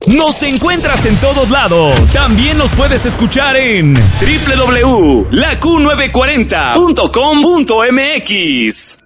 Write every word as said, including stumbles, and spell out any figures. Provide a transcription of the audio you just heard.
Nos encuentras en todos lados. También nos puedes escuchar en doble u doble u doble u punto la q novecientos cuarenta punto com punto m x.